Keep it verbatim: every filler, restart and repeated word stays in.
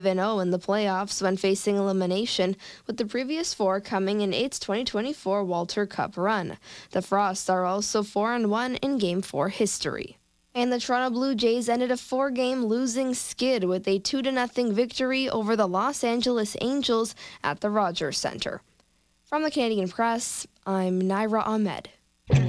and oh in the playoffs when facing elimination, with the previous four coming in its twenty twenty-four Walter Cup run. The Frosts are also four and one in Game four history. And the Toronto Blue Jays ended a four-game losing skid with a two to nothing victory over the Los Angeles Angels at the Rogers Center. From the Canadian Press, I'm Naira Ahmed.